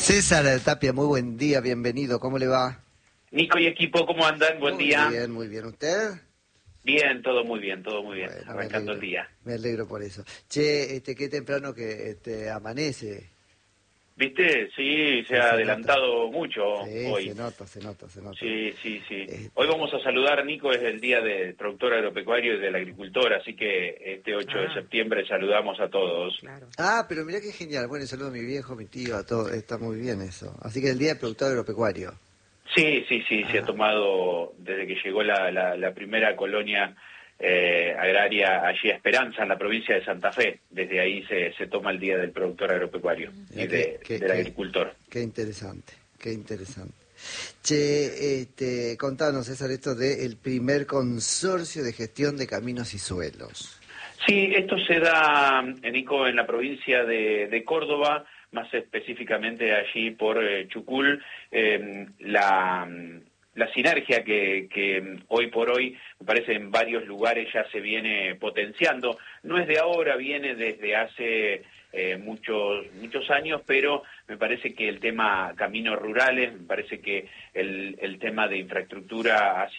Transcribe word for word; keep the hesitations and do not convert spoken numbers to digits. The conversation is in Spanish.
César Tapia, muy buen día, bienvenido, ¿cómo le va? Nico y equipo, ¿cómo andan? Buen muy día. Muy bien, muy bien. ¿Usted? Bien, todo muy bien, todo muy bien. Bueno, Arrancando el día. Me alegro por eso. Che, este, qué temprano que este, amanece. ¿Viste? Sí, se Sí, ha se adelantado nota. mucho Sí, hoy. se nota, se nota, se nota. Sí, sí, sí. Hoy Este... vamos a saludar, Nico, es el Día del Productor Agropecuario y del Agricultor, así que este ocho Ah, de septiembre saludamos a todos. claro. Ah, pero mirá qué genial. Bueno, saludo a mi viejo, mi tío, a todos. Está muy bien eso. Así que el Día del Productor Agropecuario. Sí, sí, sí, Ah. se ha tomado desde que llegó la, la, la primera colonia eh, agraria allí a Esperanza, en la provincia de Santa Fe. Desde ahí se, se toma el Día del Productor Agropecuario Mirá y qué, de, qué, del qué, Agricultor. qué interesante, qué interesante. Che, este, contanos, César, esto del primer consorcio de gestión de caminos y suelos. Sí, esto se da, Nico, en la provincia de, de Córdoba, más específicamente allí por eh, Chucul. Eh, la, la sinergia que, que hoy por hoy, me parece, en varios lugares ya se viene potenciando. No es de ahora, viene desde hace eh, muchos muchos años, pero me parece que el tema caminos rurales, me parece que el, el tema de infraestructura ha